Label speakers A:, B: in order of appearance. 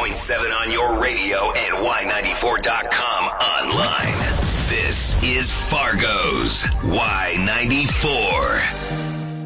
A: 94.7 on your radio and Y94.com online. This is Fargo's Y94.